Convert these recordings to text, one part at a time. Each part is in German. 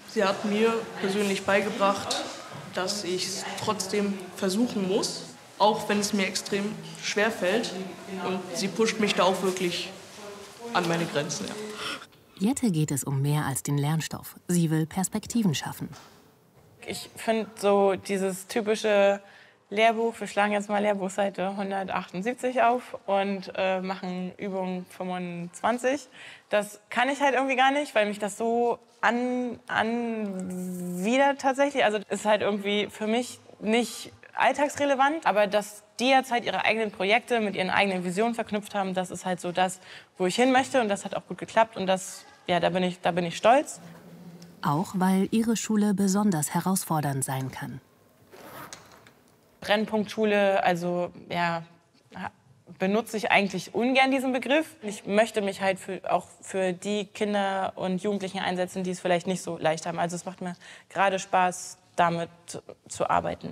Sie hat mir persönlich beigebracht, dass ich es trotzdem versuchen muss, auch wenn es mir extrem schwer fällt. Und sie pusht mich da auch wirklich an meine Grenzen. Ja. Jette geht es um mehr als den Lernstoff. Sie will Perspektiven schaffen. Ich finde so dieses typische Lehrbuch, wir schlagen jetzt mal Lehrbuchseite 178 auf und machen Übung 25. Das kann ich halt irgendwie gar nicht, weil mich das so anwidert tatsächlich. Also ist halt irgendwie für mich nicht alltagsrelevant, aber dass die jetzt halt ihre eigenen Projekte mit ihren eigenen Visionen verknüpft haben, das ist halt so das, wo ich hin möchte, und das hat auch gut geklappt, und das, ja, da bin ich stolz. Auch weil ihre Schule besonders herausfordernd sein kann. Brennpunktschule, also ja, benutze ich eigentlich ungern diesen Begriff. Ich möchte mich halt auch für die Kinder und Jugendlichen einsetzen, die es vielleicht nicht so leicht haben. Also es macht mir gerade Spaß, damit zu arbeiten.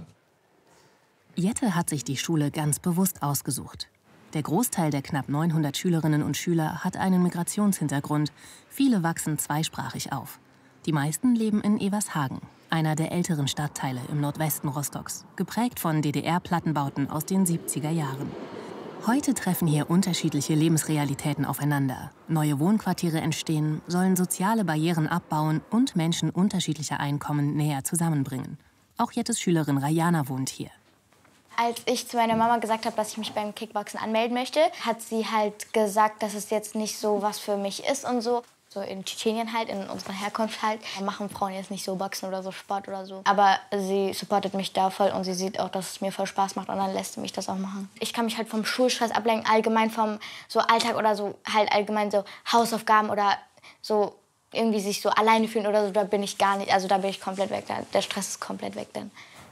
Jette hat sich die Schule ganz bewusst ausgesucht. Der Großteil der knapp 900 Schülerinnen und Schüler hat einen Migrationshintergrund. Viele wachsen zweisprachig auf. Die meisten leben in Evershagen, einer der älteren Stadtteile im Nordwesten Rostocks, geprägt von DDR-Plattenbauten aus den 70er Jahren. Heute treffen hier unterschiedliche Lebensrealitäten aufeinander. Neue Wohnquartiere entstehen, sollen soziale Barrieren abbauen und Menschen unterschiedlicher Einkommen näher zusammenbringen. Auch Jettes Schülerin Rajana wohnt hier. Als ich zu meiner Mama gesagt habe, dass ich mich beim Kickboxen anmelden möchte, hat sie halt gesagt, dass es jetzt nicht so was für mich ist und so. So in Tschetschenien halt, in unserer Herkunft halt, machen Frauen jetzt nicht so Boxen oder so Sport oder so. Aber sie supportet mich da voll und sie sieht auch, dass es mir voll Spaß macht, und dann lässt sie mich das auch machen. Ich kann mich halt vom Schulstress ablenken, allgemein vom so Alltag oder so, halt allgemein so Hausaufgaben oder so irgendwie sich so alleine fühlen oder so, da bin ich gar nicht, also da bin ich komplett weg, der Stress ist komplett weg dann.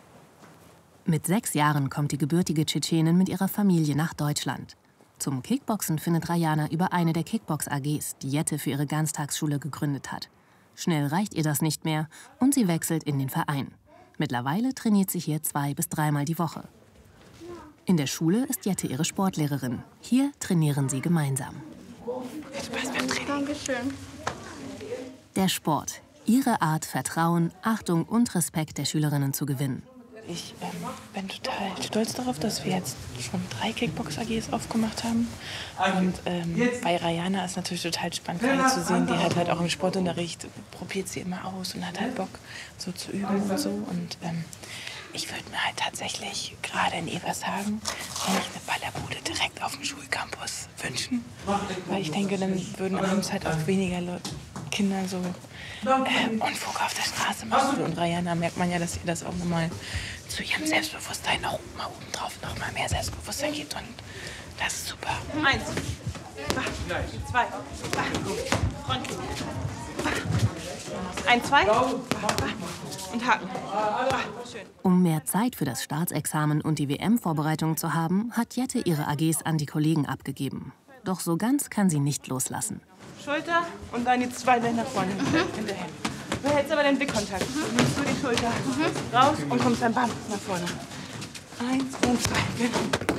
Mit 6 Jahren kommt die gebürtige Tschetschenin mit ihrer Familie nach Deutschland. Zum Kickboxen findet Rajana über eine der Kickbox-AGs, die Jette für ihre Ganztagsschule gegründet hat. Schnell reicht ihr das nicht mehr und sie wechselt in den Verein. Mittlerweile trainiert sie hier 2- bis 3-mal die Woche. In der Schule ist Jette ihre Sportlehrerin. Hier trainieren sie gemeinsam. Dankeschön. Der Sport. Ihre Art, Vertrauen, Achtung und Respekt der Schülerinnen zu gewinnen. Ich bin total stolz darauf, dass wir jetzt schon 3 Kickbox-AGs aufgemacht haben. Und bei Rajana ist natürlich total spannend, gerade zu sehen, die hat halt auch im Sportunterricht, probiert sie immer aus und hat halt Bock, so zu üben und so. Und ich würde mir halt tatsächlich gerade in Evershagen eigentlich eine Ballerbude direkt auf dem Schulcampus wünschen. Weil ich denke, dann würden abends halt auch weniger Kinder so Unfug auf der Straße machen. Und Rajana merkt man ja, dass ihr das auch nochmal zu ihrem Selbstbewusstsein noch mal obendrauf noch mal mehr Selbstbewusstsein gibt. Und das ist super. 1, 2, Frontlinie. 1, 2 und Haken. Schön. Um mehr Zeit für das Staatsexamen und die WM-Vorbereitung zu haben, hat Jette ihre AGs an die Kollegen abgegeben. Doch so ganz kann sie nicht loslassen. Schulter und dann die 2 Beine nach vorne. Hinterher. Du hältst aber den Blickkontakt. Nimmst du die Schulter raus und kommst dann bam nach vorne. 1 und 2, genau.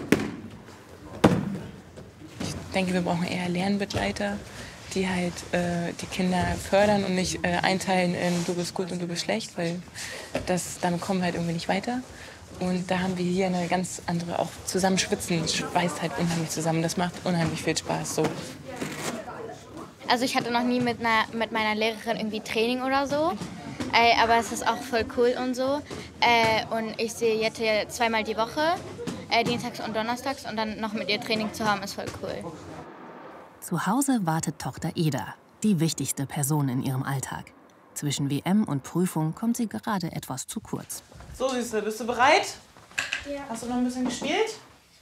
Ich denke, wir brauchen eher Lernbegleiter, die halt die Kinder fördern und nicht einteilen in du bist gut und du bist schlecht, weil damit kommen wir halt irgendwie nicht weiter. Und da haben wir hier eine ganz andere, auch zusammen schwitzen, schweißt halt unheimlich zusammen. Das macht unheimlich viel Spaß. So. Also ich hatte noch nie mit meiner Lehrerin irgendwie Training oder so, aber es ist auch voll cool und so. Und ich sehe Jette 2-mal die Woche, dienstags und donnerstags, und dann noch mit ihr Training zu haben, ist voll cool. Zu Hause wartet Tochter Eda, die wichtigste Person in ihrem Alltag. Zwischen WM und Prüfung kommt sie gerade etwas zu kurz. So, Süße, bist du bereit? Ja. Hast du noch ein bisschen gespielt?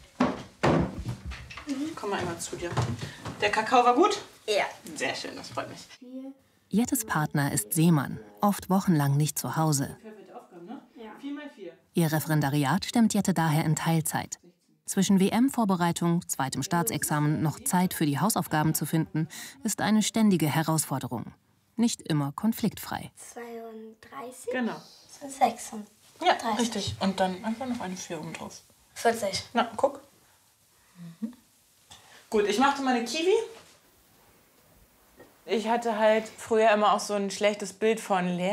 Komm mal einmal zu dir. Der Kakao war gut? Ja. Sehr schön, das freut mich. Jettes Partner ist Seemann, oft wochenlang nicht zu Hause. Ihr Referendariat stemmt Jette daher in Teilzeit. Zwischen WM-Vorbereitung, zweitem Staatsexamen noch Zeit für die Hausaufgaben zu finden, ist eine ständige Herausforderung. Nicht immer konfliktfrei. 32? Genau. 36. Ja, richtig. Und dann einfach noch eine 4 oben drauf. 40. Na, guck. Gut, ich machte meine Kiwi. Ich hatte halt früher immer auch so ein schlechtes Bild von Lehrern.